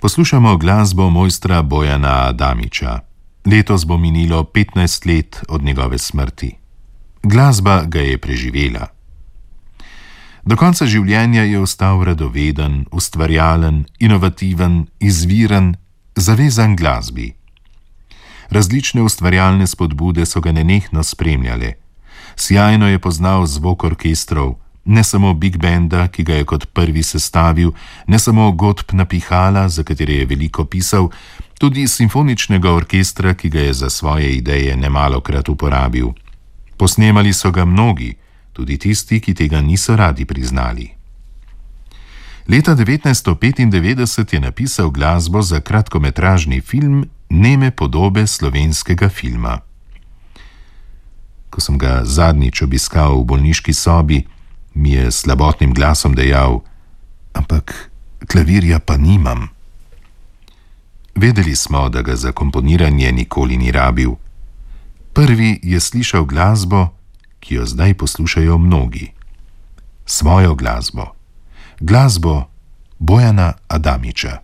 Poslušamo glasbo mojstra Bojana Adamiča. Letos bo minilo 15 let od njegove smrti. Glasba ga je preživela. Do konca življenja je ostal radoveden, ustvarjalen, inovativen, izviren, zavezan glasbi. Različne ustvarjalne spodbude so ga nenehno spremljale. Sijajno je poznal zvok orkestrov, ne samo big benda, ki ga je kot prvi sestavil, ne samo godb na pihala, za katere je veliko pisal, tudi simfoničnega orkestra, ki ga je za svoje ideje nemalokrat uporabil. Posnemali so ga mnogi, tudi tisti, ki tega niso radi priznali. Leta 1995 je napisal glasbo za kratkometražni film Neme podobe slovenskega filma. Ko sem ga zadnjič obiskal v bolniški sobi, mi je slabotnim glasom dejal: ampak klavirja pa nimam. Vedeli smo, da ga za komponiranje nikoli ni rabil. Prvi je slišal glasbo, ki jo zdaj poslušajo mnogi. Svojo glasbo. Glasbo Bojana Adamiča.